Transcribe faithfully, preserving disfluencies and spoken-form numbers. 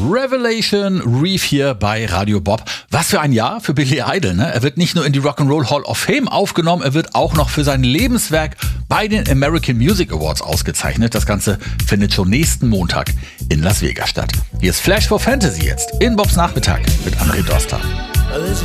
Revelation Reef hier bei Radio Bob. Was für ein Jahr für Billy Idol, ne? Er wird nicht nur in die Rock'n'Roll Hall of Fame aufgenommen, er wird auch noch für sein Lebenswerk bei den American Music Awards ausgezeichnet. Das Ganze findet schon nächsten Montag in Las Vegas statt. Hier ist Flash for Fantasy jetzt in Bobs Nachmittag mit André Dostal.